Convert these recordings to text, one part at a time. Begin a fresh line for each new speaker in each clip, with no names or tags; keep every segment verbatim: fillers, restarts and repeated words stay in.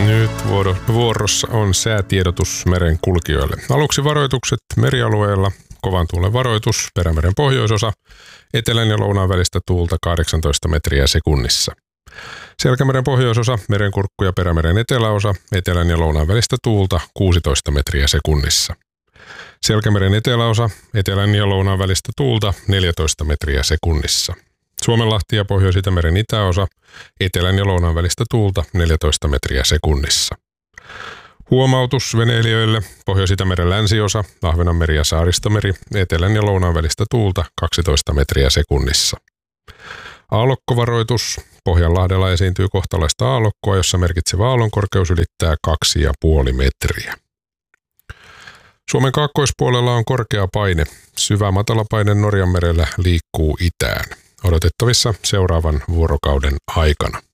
Nyt vuorossa on säätiedotus meren kulkijoille. Aluksi varoitukset merialueella. Kovan tuulen varoitus, Perämeren pohjoisosa, etelän ja lounaan välistä tuulta kahdeksantoista metriä sekunnissa. Selkämeren pohjoisosa, merenkurkku ja Perämeren eteläosa, etelän ja lounaan välistä tuulta kuusitoista metriä sekunnissa. Selkämeren eteläosa, etelän ja lounaan välistä tuulta neljätoista metriä sekunnissa. Suomenlahti ja Pohjois-Itämeren itäosa, etelän ja lounaan välistä tuulta neljätoista metriä sekunnissa. Huomautus veneilijöille, Pohjois-Itämeren länsiosa, Ahvenanmeri ja Saaristomeri, etelän ja lounaan välistä tuulta kaksitoista metriä sekunnissa. Aallokkovaroitus, Pohjanlahdella esiintyy kohtalaista aallokkoa, jossa merkitsevä aallonkorkeus ylittää kaksi pilkku viisi metriä. Suomen kaakkoispuolella on korkea paine. Syvä matalapaine Norjanmerellä liikkuu itään. Odotettavissa seuraavan vuorokauden aikana.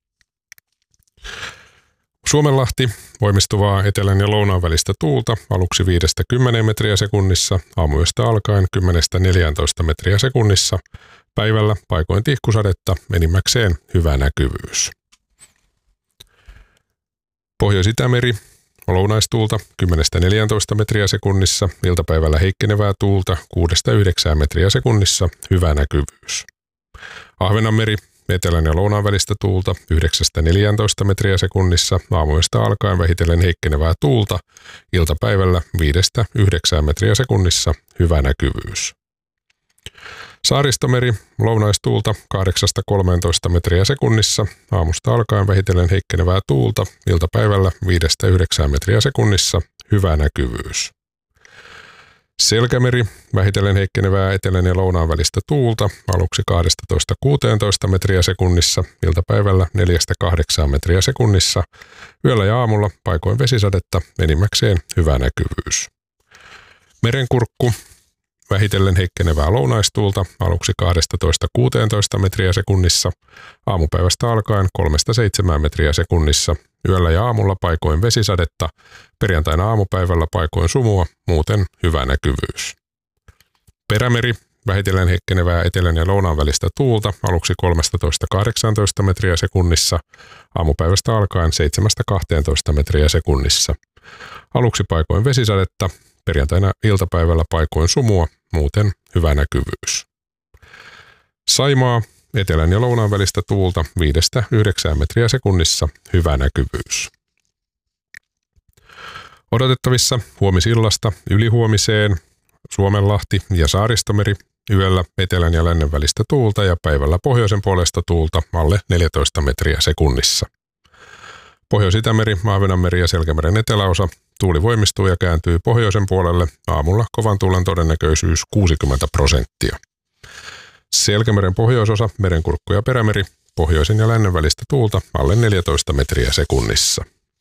Suomenlahti, voimistuvaa etelän ja lounaan välistä tuulta, aluksi viidestä kymmeneen metriä sekunnissa, aamuyöstä alkaen kymmenestä neljääntoista metriä sekunnissa, päivällä paikoin tihkusadetta, enimmäkseen hyvä näkyvyys. Pohjois-Itämeri, lounaistuulta kymmenestä neljääntoista metriä sekunnissa, iltapäivällä heikkenevää tuulta kuudesta yhdeksään metriä sekunnissa, hyvä näkyvyys. Ahvenanmeri, etelän ja lounaan välistä tuulta yhdeksästä neljääntoista metriä sekunnissa, aamuyöstä alkaen vähitellen heikkenevää tuulta, iltapäivällä viidestä yhdeksään metriä sekunnissa, hyvä näkyvyys. Saaristomeri, lounaistuulta kahdeksasta kolmeentoista metriä sekunnissa, aamusta alkaen vähitellen heikkenevää tuulta, iltapäivällä viidestä yhdeksään metriä sekunnissa, hyvä näkyvyys. Selkämeri, vähitellen heikkenevää etelän ja lounaan välistä tuulta, aluksi kaksitoista kuusitoista metriä sekunnissa, iltapäivällä neljästä kahdeksaan metriä sekunnissa, yöllä ja aamulla paikoin vesisadetta, enimmäkseen hyvä näkyvyys. Merenkurkku, vähitellen heikkenevää lounaistuulta, aluksi kaksitoista kuusitoista metriä sekunnissa, aamupäivästä alkaen kolmesta seitsemään metriä sekunnissa, yöllä ja aamulla paikoin vesisadetta, perjantaina aamupäivällä paikoin sumua, muuten hyvä näkyvyys. Perämeri, vähitellen heikkenevää etelän ja lounaan välistä tuulta, aluksi kolmetoista kahdeksantoista metriä sekunnissa, aamupäivästä alkaen seitsemästä kahteentoista metriä sekunnissa. Aluksi paikoin vesisadetta, perjantaina iltapäivällä paikoin sumua, muuten hyvä näkyvyys. Saimaa, etelän ja lounaan välistä tuulta viidestä yhdeksään metriä sekunnissa, hyvä näkyvyys. Odotettavissa huomisillasta ylihuomiseen Suomenlahti ja Saaristomeri, yöllä etelän ja lännen välistä tuulta ja päivällä pohjoisen puolesta tuulta alle neljätoista metriä sekunnissa. Pohjois-Itämeri, Ahvenanmeri ja Selkämeren eteläosa, tuuli voimistuu ja kääntyy pohjoisen puolelle, aamulla kovan tuulen todennäköisyys kuusikymmentä prosenttia. Selkämeren pohjoisosa, merenkurkku ja Perämeri, pohjoisen ja lännen välistä tuulta alle neljätoista metriä sekunnissa.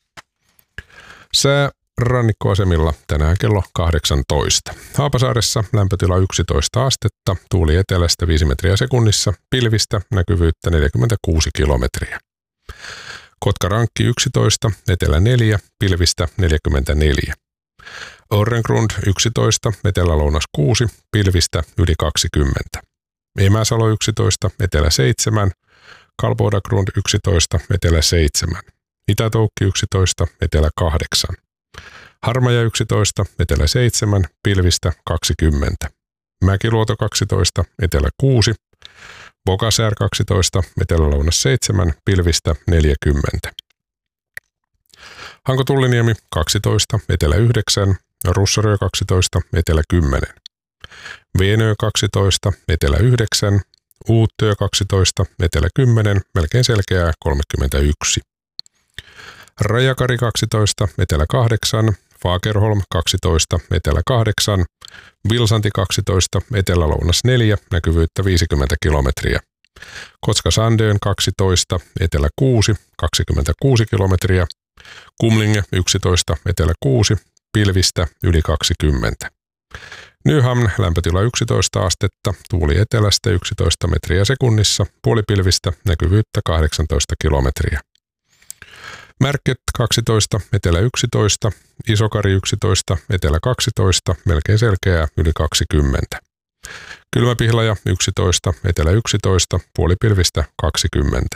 Sää rannikkoasemilla tänään kello kahdeksantoista. Haapasaaressa lämpötila yksitoista astetta, tuuli etelästä viisi metriä sekunnissa, pilvistä, näkyvyyttä neljäkymmentäkuusi kilometriä. Kotkarankki yksitoista, etelä neljä, pilvistä neljäkymmentäneljä. Orrengrund yksitoista, etelä-lounas kuusi, pilvistä yli kaksikymmentä. Emäsalo yksitoista, etelä seitsemän, Kalbodagrund yksitoista, etelä seitsemän. Itätoukki yksitoista, etelä kahdeksan. Harmaja yksitoista, etelä seitsemän, pilvistä kaksikymmentä. Mäkiluoto kaksitoista, etelä kuusi. Bogasär kaksitoista, etelä-lounas seitsemän, pilvistä neljäkymmentä. Hanko-Tulliniemi kaksitoista, etelä yhdeksän, Russarö kaksitoista, etelä kymmenen. Veenö kaksitoista, etelä yhdeksän, Uuttöö kaksitoista, etelä kymmenen, melkein selkeää kolmekymmentäyksi. Rajakari kaksitoista, etelä kahdeksan, Fagerholm kaksitoista, etelä kahdeksan, Vilsanti kaksitoista, etelä-lounas neljä, näkyvyyttä viisikymmentä kilometriä. Kotka-Sandön kaksitoista, etelä kuusi, kaksikymmentäkuusi kilometriä. Kumlinge yksitoista, etelä kuusi, pilvistä yli kaksikymmentä. Nyhamn, lämpötila yksitoista astetta, tuuli etelästä yksitoista metriä sekunnissa, puolipilvistä, näkyvyyttä kahdeksantoista kilometriä. Märket kaksitoista, etelä yksitoista, Isokari yksitoista, etelä kaksitoista, melkein selkeää yli kaksikymmentä. Kylmäpihlaja yksitoista, etelä yksitoista, puolipilvistä kaksikymmentä.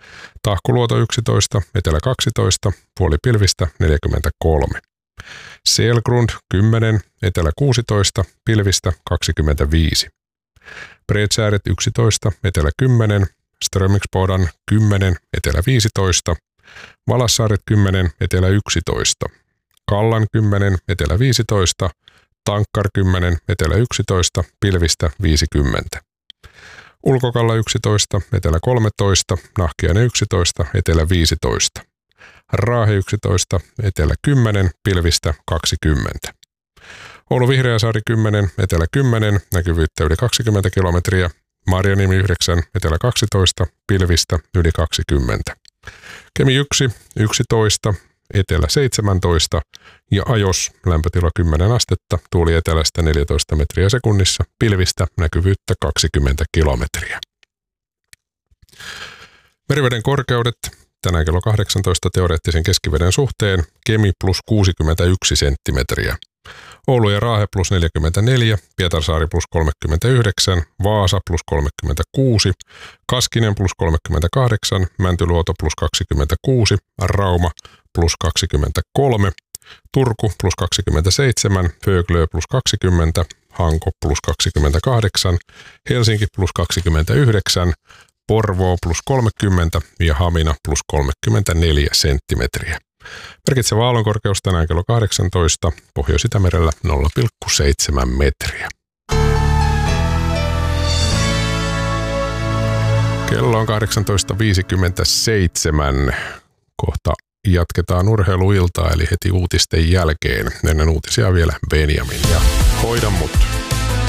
Tahkuluoto yksitoista, etelä kaksitoista, puolipilvistä neljäkymmentäkolme. Selgrund kymmenen, etelä kuusitoista, pilvistä kaksikymmentäviisi. Bredsääret yksitoista, etelä kymmenen, Strömingsbodan kymmenen, etelä viisitoista, Valassaaret kymmenen, etelä yksitoista, Kallan kymmenen, etelä viisitoista, Tankkar kymmenen, etelä yksitoista, pilvistä viisikymmentä. Ulkokalla yksitoista, etelä kolmetoista, Nahkiainen yksitoista, etelä viisitoista. Raahe yksitoista, etelä kymmenen, pilvistä kaksikymmentä. Oulu Vihreäsaari kymmenen, etelä kymmenen, näkyvyyttä yli kaksikymmentä kilometriä. Marjaniemi yhdeksän, etelä kaksitoista, pilvistä yli kaksikymmentä. Kemi yksi, yksitoista, etelä seitsemäntoista ja Ajos lämpötila kymmenen astetta, tuuli etelästä neljätoista metriä sekunnissa, pilvistä näkyvyyttä kaksikymmentä kilometriä. Meriveden korkeudet tänään kello kahdeksantoista teoreettisen keskiveden suhteen Kemi plus kuusikymmentäyksi senttimetriä. Oulu ja Raahe plus neljäkymmentäneljä, Pietarsaari plus kolmekymmentäyhdeksän, Vaasa plus kolmekymmentäkuusi, Kaskinen plus kolmekymmentäkahdeksan, Mäntyluoto plus kaksikymmentäkuusi, Rauma plus kaksikymmentäkolme, Turku plus kaksikymmentäseitsemän, Föglö plus kaksikymmentä, Hanko plus kaksikymmentäkahdeksan, Helsinki plus kaksikymmentäyhdeksän, Porvoo plus kolmekymmentä ja Hamina plus kolmekymmentäneljä senttimetriä. Merkitsevä aallonkorkeus tänään kello kahdeksantoista, Pohjois-Itämerellä nolla pilkku seitsemän metriä. Kello on kahdeksantoista viisikymmentäseitsemän. Kohta jatketaan urheiluiltaa eli heti uutisten jälkeen. Ennen uutisia vielä Benjamin ja Hoida mut.